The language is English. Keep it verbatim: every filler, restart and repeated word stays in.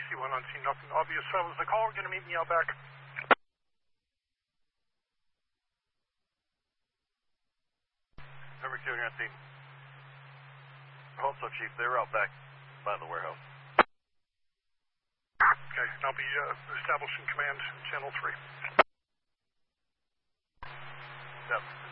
C one on scene, nothing obvious. Fellas, the caller gonna meet me out back. Number two, you're on scene. Also, Chief, they were out back by the warehouse. Okay, I'll be uh, establishing command in channel three. Yep.